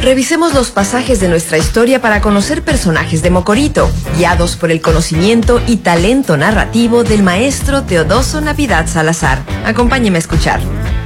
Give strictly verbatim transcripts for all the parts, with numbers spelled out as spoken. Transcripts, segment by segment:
Revisemos los pasajes de nuestra historia para conocer personajes de Mocorito, guiados por el conocimiento y talento narrativo del maestro Teodoso Navidad Salazar. Acompáñeme a escuchar.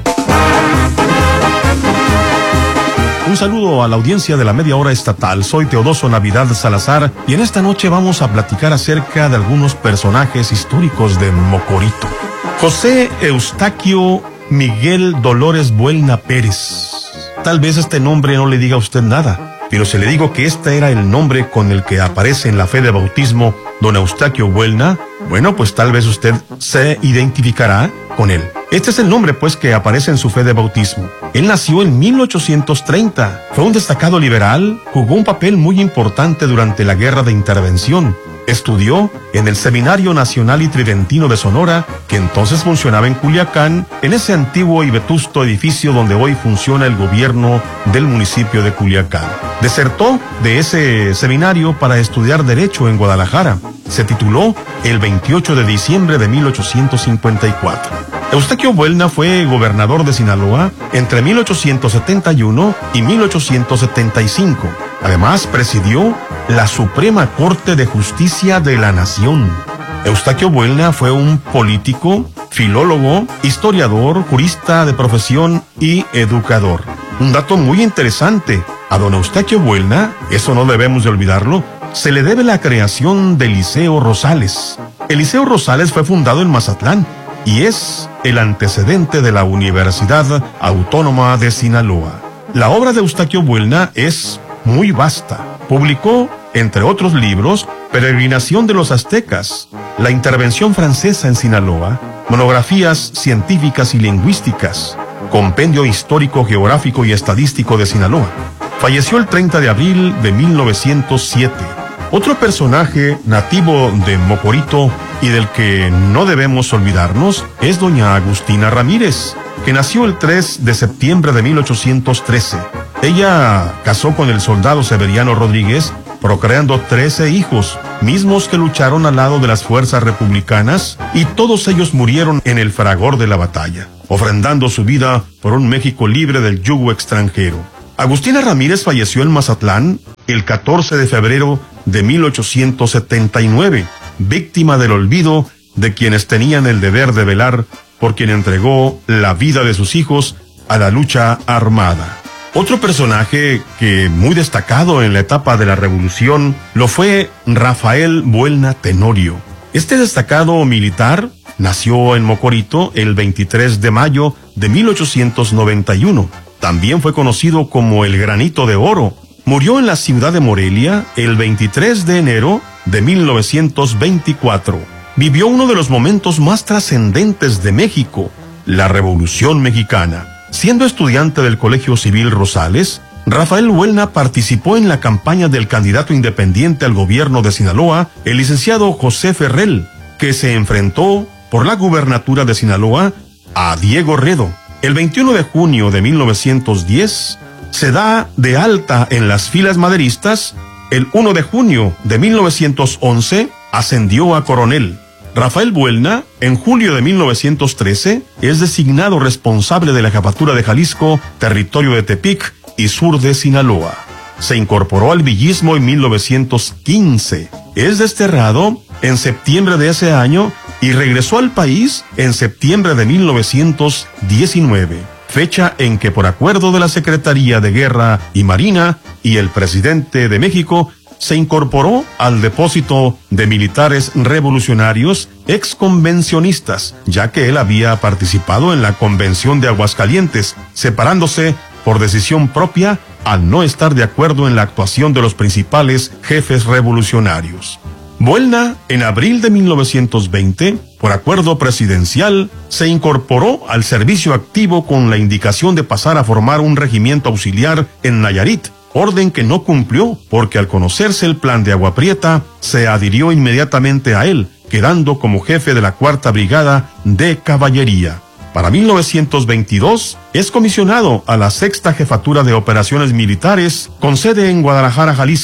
Un saludo a la audiencia de la Media Hora Estatal. Soy Teodoso Navidad Salazar y en esta noche vamos a platicar acerca de algunos personajes históricos de Mocorito. José Eustaquio Miguel Dolores Buelna Pérez. Tal vez este nombre no le diga a usted nada, pero si le digo que este era el nombre con el que aparece en la fe de bautismo don Eustaquio Buelna, bueno, pues tal vez usted se identificará con él. Este es el nombre, pues, que aparece en su fe de bautismo. Él nació en mil ochocientos treinta, fue un destacado liberal, jugó un papel muy importante durante la Guerra de Intervención. Estudió en el Seminario Nacional y Tridentino de Sonora, que entonces funcionaba en Culiacán, en ese antiguo y vetusto edificio donde hoy funciona el gobierno del municipio de Culiacán. Desertó de ese seminario para estudiar Derecho en Guadalajara. Se tituló el veintiocho de diciembre de mil ochocientos cincuenta y cuatro. Eustaquio Buelna fue gobernador de Sinaloa entre mil ochocientos setenta y uno y mil ochocientos setenta y cinco. Además, presidió la Suprema Corte de Justicia de la Nación. Eustaquio Buelna fue un político, filólogo, historiador, jurista de profesión y educador. Un dato muy interesante: a don Eustaquio Buelna, eso no debemos de olvidarlo, se le debe la creación del Liceo Rosales. El Liceo Rosales fue fundado en Mazatlán y es el antecedente de la Universidad Autónoma de Sinaloa. La obra de Eustaquio Buelna es muy vasta. Publicó, entre otros libros, Peregrinación de los Aztecas, La Intervención Francesa en Sinaloa, monografías científicas y lingüísticas, Compendio Histórico, Geográfico y Estadístico de Sinaloa. Falleció el treinta de abril de mil novecientos siete. Otro personaje nativo de Mocorito y del que no debemos olvidarnos es doña Agustina Ramírez, que nació el tres de septiembre de mil ochocientos trece. Ella casó con el soldado Severiano Rodríguez, procreando trece hijos, mismos que lucharon al lado de las fuerzas republicanas, y todos ellos murieron en el fragor de la batalla, ofrendando su vida por un México libre del yugo extranjero. Agustina Ramírez falleció en Mazatlán el catorce de febrero de mil ochocientos setenta y nueve, víctima del olvido de quienes tenían el deber de velar por quien entregó la vida de sus hijos a la lucha armada. Otro personaje que muy destacado en la etapa de la Revolución lo fue Rafael Buelna Tenorio. Este destacado militar nació en Mocorito el veintitrés de mayo de mil ochocientos noventa y uno. También fue conocido como el Granito de Oro. Murió en la ciudad de Morelia el veintitrés de enero de mil novecientos veinticuatro. Vivió uno de los momentos más trascendentes de México, la Revolución Mexicana. Siendo estudiante del Colegio Civil Rosales, Rafael Buelna participó en la campaña del candidato independiente al gobierno de Sinaloa, el licenciado José Ferrell, que se enfrentó por la gubernatura de Sinaloa a Diego Redo. El veintiuno de junio de mil novecientos diez se da de alta en las filas maderistas. El uno de junio de mil novecientos once ascendió a coronel. Rafael Buelna, en julio de mil novecientos trece, es designado responsable de la jefatura de Jalisco, territorio de Tepic y sur de Sinaloa. Se incorporó al villismo en mil novecientos quince. Es desterrado en septiembre de ese año y regresó al país en septiembre de mil novecientos diecinueve, fecha en que por acuerdo de la Secretaría de Guerra y Marina y el presidente de México, se incorporó al depósito de militares revolucionarios exconvencionistas, ya que él había participado en la Convención de Aguascalientes, separándose por decisión propia al no estar de acuerdo en la actuación de los principales jefes revolucionarios. Buelna, en abril de mil novecientos veinte, por acuerdo presidencial, se incorporó al servicio activo con la indicación de pasar a formar un regimiento auxiliar en Nayarit, orden que no cumplió porque al conocerse el plan de Agua Prieta, se adhirió inmediatamente a él, quedando como jefe de la Cuarta Brigada de Caballería. Para mil novecientos veintidós, es comisionado a la Sexta Jefatura de Operaciones Militares, con sede en Guadalajara, Jalisco.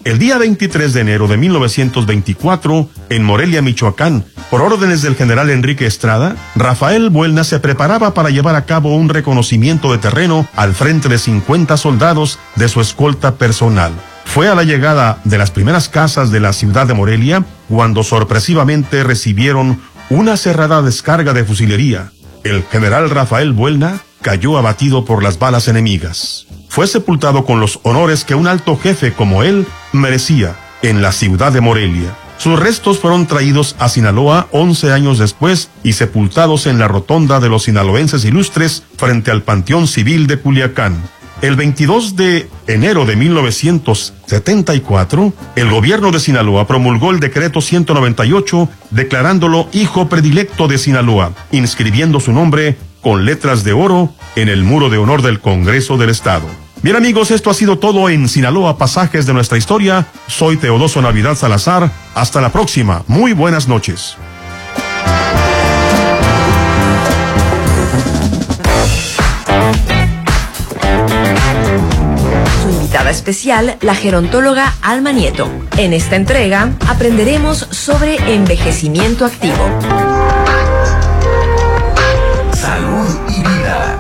El día veintitrés de enero de mil novecientos veinticuatro, en Morelia, Michoacán, por órdenes del general Enrique Estrada, Rafael Buelna se preparaba para llevar a cabo un reconocimiento de terreno al frente de cincuenta soldados de su escolta personal. Fue a la llegada de las primeras casas de la ciudad de Morelia cuando sorpresivamente recibieron una cerrada descarga de fusilería. El general Rafael Buelna cayó abatido por las balas enemigas. Fue sepultado con los honores que un alto jefe como él merecía en la ciudad de Morelia. Sus restos fueron traídos a Sinaloa once años después y sepultados en la rotonda de los sinaloenses ilustres frente al Panteón Civil de Culiacán. El veintidós de enero de mil novecientos setenta y cuatro, el gobierno de Sinaloa promulgó el decreto ciento noventa y ocho declarándolo hijo predilecto de Sinaloa, inscribiendo su nombre con letras de oro en el muro de honor del Congreso del Estado. Bien amigos, esto ha sido todo en Sinaloa, pasajes de nuestra historia. Soy Teodoso Navidad Salazar. Hasta la próxima. Muy buenas noches. Su invitada especial, la gerontóloga Alma Nieto. En esta entrega aprenderemos sobre envejecimiento activo. Salud y vida.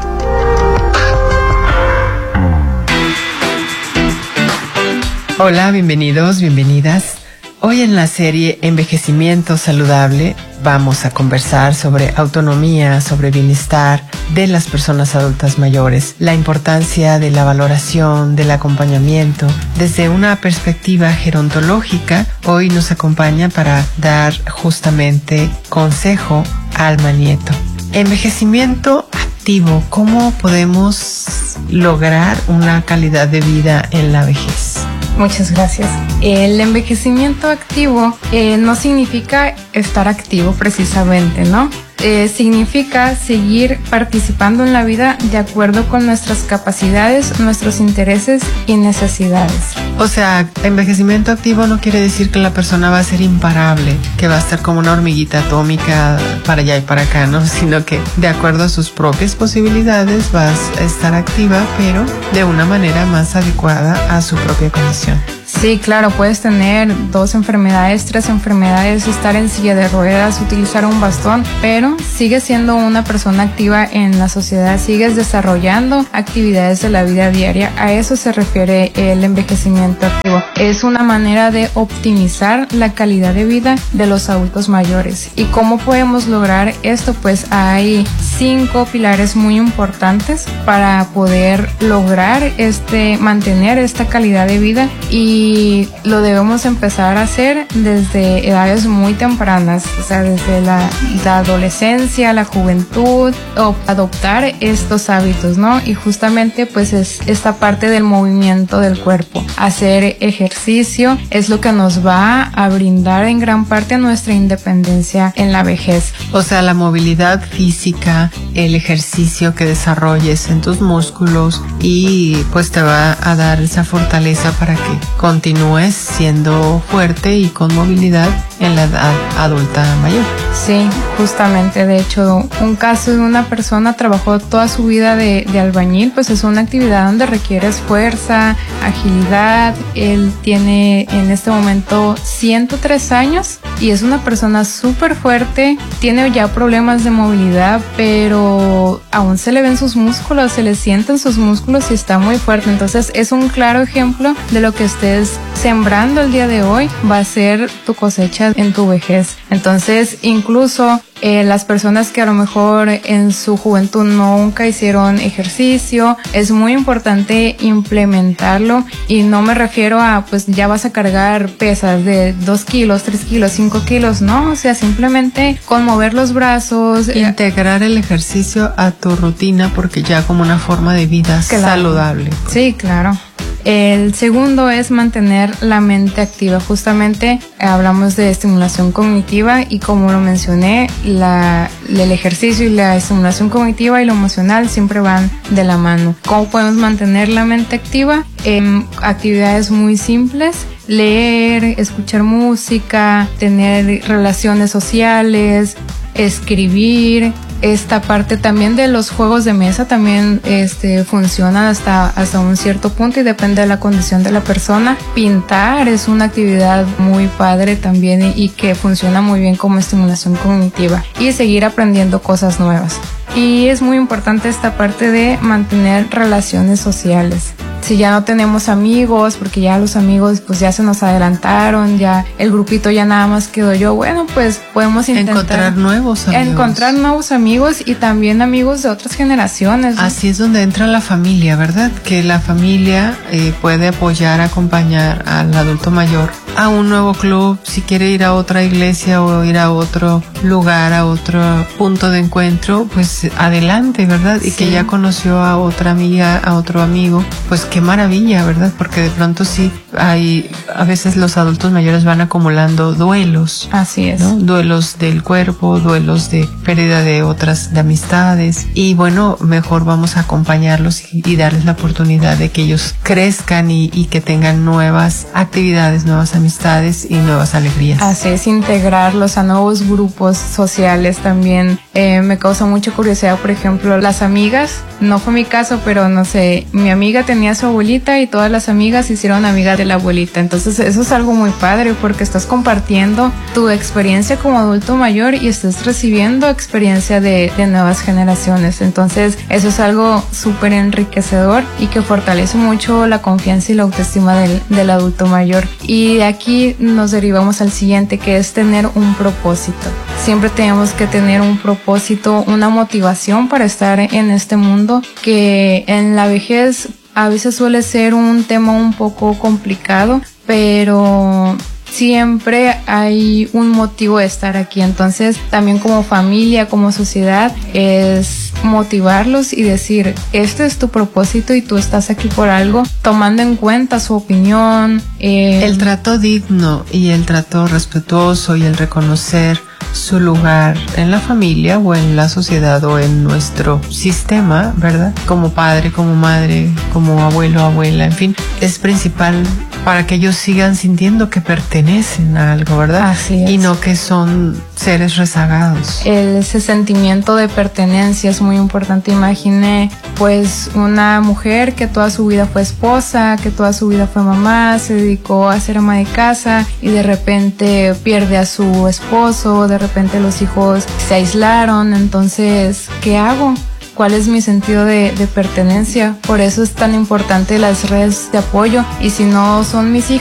Hola, bienvenidos, bienvenidas. Hoy en la serie Envejecimiento Saludable vamos a conversar sobre autonomía, sobre bienestar de las personas adultas mayores, la importancia de la valoración, del acompañamiento. Desde una perspectiva gerontológica, hoy nos acompaña para dar justamente consejo Alma Nieto. Envejecimiento activo, ¿cómo podemos lograr una calidad de vida en la vejez? Muchas gracias. El envejecimiento activo eh, no significa estar activo precisamente, ¿no? Eh, significa seguir participando en la vida de acuerdo con nuestras capacidades, nuestros intereses y necesidades. O sea, envejecimiento activo no quiere decir que la persona va a ser imparable, que va a estar como una hormiguita atómica para allá y para acá, ¿no? Sino que de acuerdo a sus propias posibilidades va a estar activa, pero de una manera más adecuada a su propia condición. Sí, claro, puedes tener dos enfermedades, tres enfermedades, estar en silla de ruedas, utilizar un bastón, pero sigues siendo una persona activa en la sociedad, sigues desarrollando actividades de la vida diaria. A eso se refiere el envejecimiento activo. Es una manera de optimizar la calidad de vida de los adultos mayores. ¿Y cómo podemos lograr esto? Pues hay cinco pilares muy importantes para poder lograr este, mantener esta calidad de vida, y Y lo debemos empezar a hacer desde edades muy tempranas, o sea, desde la, la adolescencia, la juventud, o adoptar estos hábitos, ¿no? Y justamente pues es esta parte del movimiento del cuerpo. Hacer ejercicio es lo que nos va a brindar en gran parte nuestra independencia en la vejez. O sea, la movilidad física, el ejercicio que desarrolles en tus músculos y pues te va a dar esa fortaleza para que continúes siendo fuerte y con movilidad en la edad adulta mayor. Sí, justamente, de hecho, un caso de una persona trabajó toda su vida de, de albañil, pues es una actividad donde requieres fuerza, agilidad. Él tiene en este momento ciento tres años y es una persona súper fuerte, tiene ya problemas de movilidad, pero aún se le ven sus músculos, se le sienten sus músculos y está muy fuerte. Entonces es un claro ejemplo de lo que estés sembrando el día de hoy va a ser tu cosecha en tu vejez. Entonces, incluso eh, las personas que a lo mejor en su juventud nunca hicieron ejercicio, es muy importante implementarlo, y no me refiero a pues ya vas a cargar pesas de dos kilos, tres kilos, cinco kilos, no, o sea, simplemente con mover los brazos. Integrar el ejercicio a tu rutina, porque ya como una forma de vida claro. saludable. Sí, claro. El segundo es mantener la mente activa. Justamente eh, hablamos de estimulación cognitiva, y como lo mencioné, la, el ejercicio y la estimulación cognitiva y lo emocional siempre van de la mano. ¿Cómo podemos mantener la mente activa? Eh, actividades muy simples: leer, escuchar música, tener relaciones sociales, escribir, esta parte también de los juegos de mesa también este, funcionan hasta, hasta un cierto punto y depende de la condición de la persona. Pintar es una actividad muy padre también y, y que funciona muy bien como estimulación cognitiva y seguir aprendiendo cosas nuevas. Y es muy importante esta parte de mantener relaciones sociales. Si ya no tenemos amigos, porque ya los amigos pues ya se nos adelantaron, ya el grupito ya nada más quedó yo, bueno, pues podemos intentar encontrar nuevos amigos. Encontrar nuevos amigos y también amigos de otras generaciones, ¿no? Así es donde entra la familia, ¿verdad? Que la familia eh, puede apoyar, acompañar al adulto mayor a un nuevo club, si quiere ir a otra iglesia o ir a otro lugar, a otro punto de encuentro, pues adelante, ¿verdad? Y sí. Que ya conoció a otra amiga, a otro amigo, pues qué maravilla, ¿verdad? Porque de pronto sí hay, a veces los adultos mayores van acumulando duelos. Así es. ¿No? Duelos del cuerpo, duelos de pérdida de otras, de amistades. Y bueno, mejor vamos a acompañarlos y, y darles la oportunidad de que ellos crezcan y, y que tengan nuevas actividades, nuevas amistades y nuevas alegrías. Así es, integrarlos a nuevos grupos sociales también. Eh, me causa mucha curiosidad, por ejemplo, las amigas. No fue mi caso, pero no sé, mi amiga tenía su abuelita y todas las amigas se hicieron amigas de la abuelita. Entonces eso es algo muy padre porque estás compartiendo tu experiencia como adulto mayor y estás recibiendo experiencia de, de nuevas generaciones. Entonces eso es algo súper enriquecedor y que fortalece mucho la confianza y la autoestima del, del adulto mayor. Y de aquí nos derivamos al siguiente, que es tener un propósito. Siempre tenemos que tener un propósito, una motivación para estar en este mundo, que en la vejez a veces suele ser un tema un poco complicado, pero siempre hay un motivo de estar aquí. Entonces también como familia, como sociedad, es motivarlos y decir, este es tu propósito y tú estás aquí por algo, tomando en cuenta su opinión. Eh, el trato digno y el trato respetuoso y el reconocer su lugar en la familia o en la sociedad o en nuestro sistema, ¿verdad? Como padre, como madre, como abuelo, abuela, en fin, es principal para que ellos sigan sintiendo que pertenecen a algo, ¿verdad? Así es. Y no que son seres rezagados. Ese sentimiento de pertenencia es muy importante. Imagine pues una mujer que toda su vida fue esposa, que toda su vida fue mamá, se dedicó a ser ama de casa y de repente pierde a su esposo, de repente los hijos se aislaron. Entonces, ¿qué hago? ¿Cuál es mi sentido de, de pertenencia? Por eso es tan importante las redes de apoyo. Y si no son mis hijos,